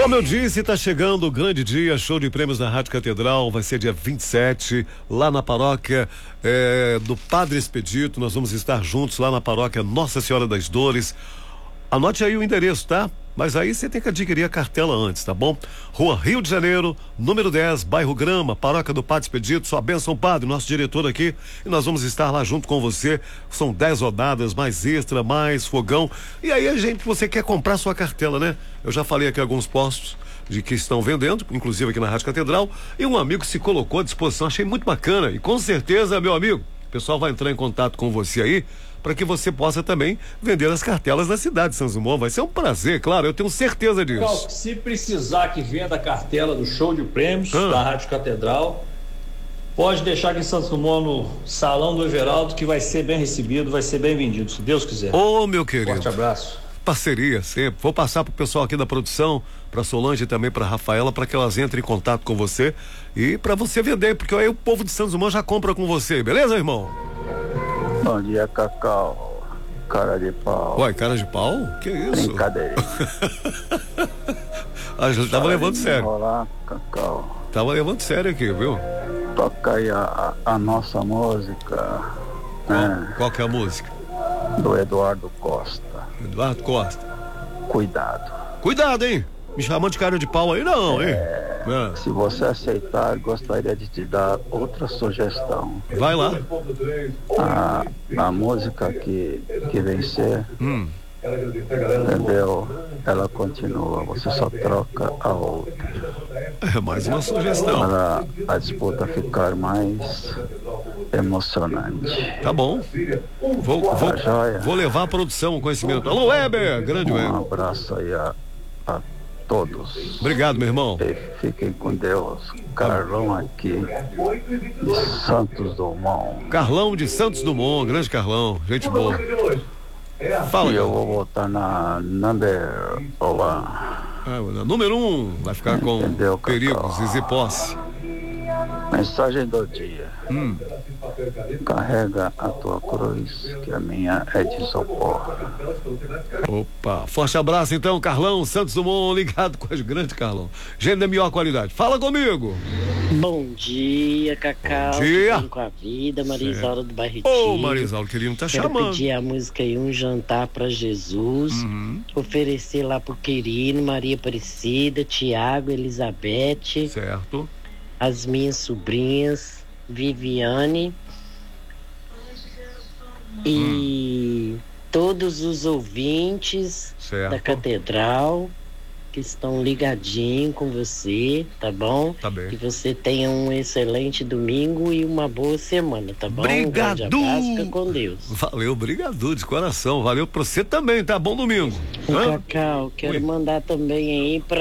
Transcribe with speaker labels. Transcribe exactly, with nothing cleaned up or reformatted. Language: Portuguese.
Speaker 1: Como eu disse, está chegando o grande dia, show de prêmios na Rádio Catedral, vai ser dia vinte e sete, lá na paróquia é, do Padre Expedito. Nós vamos estar juntos lá na paróquia Nossa Senhora das Dores. Anote aí o endereço, tá? Mas aí você tem que adquirir a cartela antes, tá bom? Rua Rio de Janeiro, número dez, bairro Grama, paróquia do Padre Expedito. Sua bênção, Padre, nosso diretor aqui, e nós vamos estar lá junto com você. São dez rodadas, mais extra, mais fogão. E aí a gente, você quer comprar sua cartela, né? Eu já falei aqui alguns postos de que estão vendendo, inclusive aqui na Rádio Catedral, e um amigo se colocou à disposição, achei muito bacana, e com certeza, meu amigo, o pessoal vai entrar em contato com você aí, para que você possa também vender as cartelas na cidade de Santos Dumont. Vai ser um prazer, claro, eu tenho certeza disso.
Speaker 2: Cal, se precisar que venda a cartela do show de prêmios ah. da Rádio Catedral, pode deixar aqui em Santos Dumont no Salão do Everaldo, que vai ser bem recebido, vai ser bem vendido, se Deus quiser.
Speaker 1: Ô, meu querido.
Speaker 2: Forte abraço.
Speaker 1: Parceria sempre. Vou passar pro pessoal aqui da produção, pra Solange e também pra Rafaela, para que elas entrem em contato com você e para você vender, porque aí o povo de Santos Dumont já compra com você, beleza, irmão?
Speaker 3: Bom dia, Cacau. Cara de pau.
Speaker 1: Uai, cara de pau? Que isso?
Speaker 3: Brincadeira.
Speaker 1: A gente tava levando sério.
Speaker 3: Olá, Cacau.
Speaker 1: Tava levando sério aqui, viu?
Speaker 3: Toca aí a, a, a nossa música.
Speaker 1: Qual,
Speaker 3: né?
Speaker 1: qual que é a música?
Speaker 3: Do Eduardo Costa.
Speaker 1: Eduardo Costa.
Speaker 3: Cuidado.
Speaker 1: Cuidado, hein? Me chamando de cara de pau aí não, hein?
Speaker 3: É, é. Se você aceitar, gostaria de te dar outra sugestão.
Speaker 1: Vai lá.
Speaker 3: A, a música que, que vencer, hum. entendeu? Ela continua, você só troca a outra.
Speaker 1: É mais uma sugestão.
Speaker 3: Para a disputa ficar mais emocionante.
Speaker 1: Tá bom. Vou, vou, vou levar a produção, o conhecimento. Alô, Weber, grande Weber.
Speaker 3: Um abraço aí a, a todos.
Speaker 1: Obrigado, meu irmão.
Speaker 3: E fiquem com Deus. Carlão aqui de Santos Dumont.
Speaker 1: Carlão de Santos Dumont, grande Carlão, gente boa. Fala,
Speaker 3: e eu vou botar na number one.
Speaker 1: Ah, número um, vai ficar com
Speaker 3: Entendeu,
Speaker 1: perigos e posse.
Speaker 3: Mensagem do dia. Hum. Carrega a tua cruz, que a minha é de isopor.
Speaker 1: Opa, forte abraço então, Carlão, Santos Dumont, ligado com a grande Carlão. Gente da melhor qualidade. Fala comigo.
Speaker 4: Bom dia, Cacau.
Speaker 1: Bom dia.
Speaker 4: Com a vida, Marisaura do Bairro.
Speaker 1: Ô, Marisaura, querido, tá
Speaker 4: Quero
Speaker 1: chamando.
Speaker 4: pedir a música aí, Um Jantar pra Jesus. Uhum. Oferecer lá pro Quirino, Maria Aparecida, Tiago, Elizabeth.
Speaker 1: Certo.
Speaker 4: As minhas sobrinhas, Viviane e hum. todos os ouvintes
Speaker 1: certo.
Speaker 4: Da Catedral que estão ligadinhos com você, tá bom?
Speaker 1: Tá bem.
Speaker 4: Que você tenha um excelente domingo e uma boa semana, tá bom?
Speaker 1: Obrigado.
Speaker 4: Um grande abraço, fica com Deus.
Speaker 1: Valeu, obrigado de coração. Valeu pra você também, tá? Bom domingo.
Speaker 4: Cacau, quero Oi. mandar também aí pra